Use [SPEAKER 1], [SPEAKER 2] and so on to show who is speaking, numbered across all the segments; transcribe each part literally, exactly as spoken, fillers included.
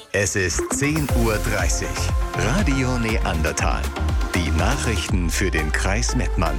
[SPEAKER 1] Es ist zehn Uhr dreißig. Radio Neandertal. Die Nachrichten für den Kreis Mettmann.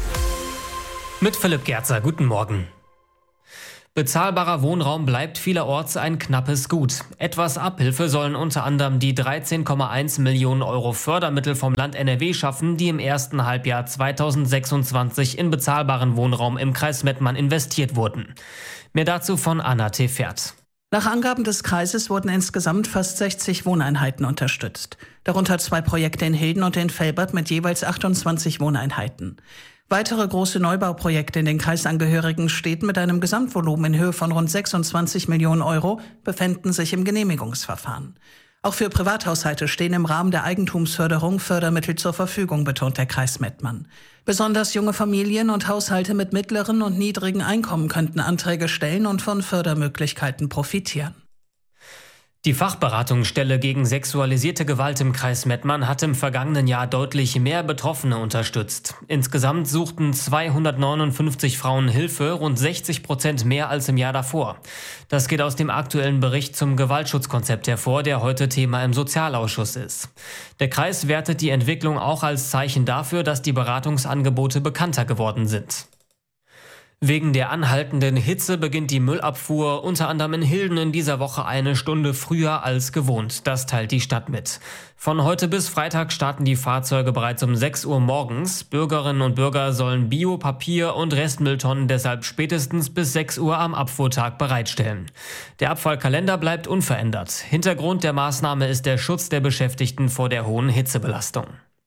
[SPEAKER 2] Mit Philipp Gerzer, guten Morgen. Bezahlbarer Wohnraum bleibt vielerorts ein knappes Gut. Etwas Abhilfe sollen unter anderem die dreizehn Komma eins Millionen Euro Fördermittel vom Land N R W schaffen, die im ersten Halbjahr zweitausendsechsundzwanzig in bezahlbaren Wohnraum im Kreis Mettmann investiert wurden. Mehr dazu von Anna Tefert.
[SPEAKER 3] Nach Angaben des Kreises wurden insgesamt fast sechzig Wohneinheiten unterstützt. Darunter zwei Projekte in Hilden und in Velbert mit jeweils achtundzwanzig Wohneinheiten. Weitere große Neubauprojekte in den kreisangehörigen Städten mit einem Gesamtvolumen in Höhe von rund sechsundzwanzig Millionen Euro befänden sich im Genehmigungsverfahren. Auch für Privathaushalte stehen im Rahmen der Eigentumsförderung Fördermittel zur Verfügung, betont der Kreis Mettmann. Besonders junge Familien und Haushalte mit mittleren und niedrigen Einkommen könnten Anträge stellen und von Fördermöglichkeiten profitieren.
[SPEAKER 2] Die Fachberatungsstelle gegen sexualisierte Gewalt im Kreis Mettmann hat im vergangenen Jahr deutlich mehr Betroffene unterstützt. Insgesamt suchten zweihundertneunundfünfzig Frauen Hilfe, rund sechzig Prozent mehr als im Jahr davor. Das geht aus dem aktuellen Bericht zum Gewaltschutzkonzept hervor, der heute Thema im Sozialausschuss ist. Der Kreis wertet die Entwicklung auch als Zeichen dafür, dass die Beratungsangebote bekannter geworden sind. Wegen der anhaltenden Hitze beginnt die Müllabfuhr unter anderem in Hilden in dieser Woche eine Stunde früher als gewohnt. Das teilt die Stadt mit. Von heute bis Freitag starten die Fahrzeuge bereits um sechs Uhr morgens. Bürgerinnen und Bürger sollen Bio-, Papier- und Restmülltonnen deshalb spätestens bis sechs Uhr am Abfuhrtag bereitstellen. Der Abfallkalender bleibt unverändert. Hintergrund der Maßnahme ist der Schutz der Beschäftigten vor der hohen Hitzebelastung.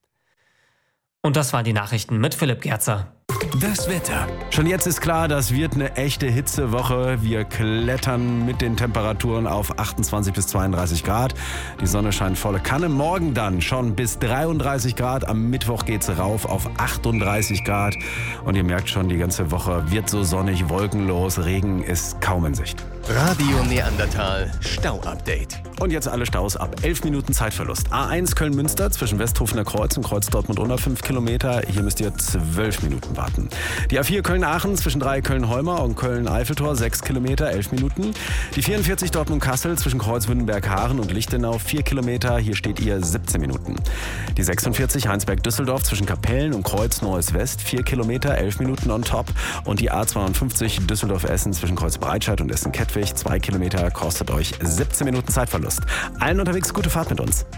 [SPEAKER 2] Und das waren die Nachrichten mit Philipp Gerzer.
[SPEAKER 4] Das Wetter. Schon jetzt ist klar, das wird eine echte Hitzewoche. Wir klettern mit den Temperaturen auf achtundzwanzig bis zweiunddreißig Grad. Die Sonne scheint volle Kanne. Morgen dann schon bis dreiunddreißig Grad. Am Mittwoch geht's rauf auf achtunddreißig Grad. Und ihr merkt schon, die ganze Woche wird so sonnig, wolkenlos. Regen ist kaum in Sicht.
[SPEAKER 1] Radio Neandertal Stau-Update.
[SPEAKER 4] Und jetzt alle Staus ab elf Minuten Zeitverlust. A eins Köln-Münster zwischen Westhofener Kreuz und Kreuz Dortmund-Unna fünf Kilometer. Hier müsst ihr zwölf Minuten warten. Die A vier Köln-Aachen zwischen drei Köln-Holmer und Köln-Eiffeltor sechs Kilometer, elf Minuten. Die vierundvierzig Dortmund-Kassel zwischen Kreuz Wünnenberg-Haaren und Lichtenau vier Kilometer. Hier steht ihr siebzehn Minuten. Die sechsundvierzig Heinsberg-Düsseldorf zwischen Kapellen und Kreuz Neues West vier Kilometer, elf Minuten on top. Und die A zweiundfünfzig Düsseldorf-Essen zwischen Kreuz Breitscheid und Essen-Kettwig zwei Kilometer kostet euch siebzehn Minuten Zeitverlust. Allen unterwegs gute Fahrt mit uns.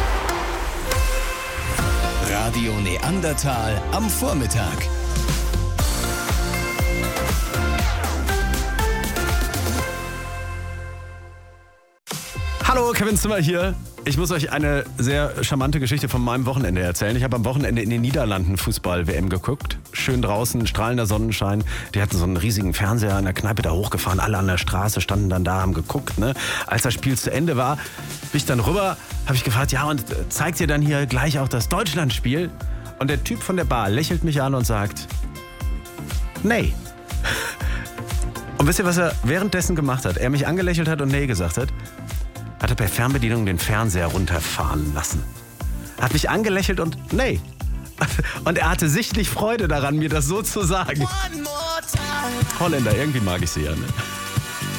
[SPEAKER 1] Radio Neandertal am Vormittag.
[SPEAKER 4] Hallo, Kevin Zimmer hier. Ich muss euch eine sehr charmante Geschichte von meinem Wochenende erzählen. Ich habe am Wochenende in den Niederlanden Fußball-W M geguckt. Schön draußen, strahlender Sonnenschein. Die hatten so einen riesigen Fernseher in der Kneipe da hochgefahren. Alle an der Straße standen dann da, haben geguckt. Ne? Als das Spiel zu Ende war, bin ich dann rüber, habe ich gefragt, ja, und zeigt ihr dann hier gleich auch das Deutschlandspiel? Und der Typ von der Bar lächelt mich an und sagt, nee. Und wisst ihr, was er währenddessen gemacht hat? Er mich angelächelt hat und nee gesagt hat? Hat er per Fernbedienung den Fernseher runterfahren lassen. Hat mich angelächelt und nee. Und er hatte sichtlich Freude daran, mir das so zu sagen. Holländer, irgendwie mag ich sie ja, ne?